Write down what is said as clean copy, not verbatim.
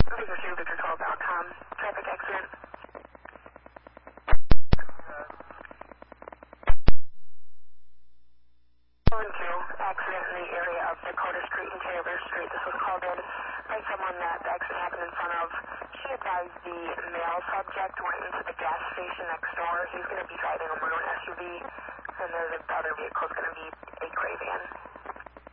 Victor12.com. Traffic accident. Accident in the area of Dakota Street and Taylor Street. This was called in by someone that the accident happened in front of. She advised the male subject went into the gas station next door. He's going to be driving a maroon SUV, and the other vehicle is going to be a gray van.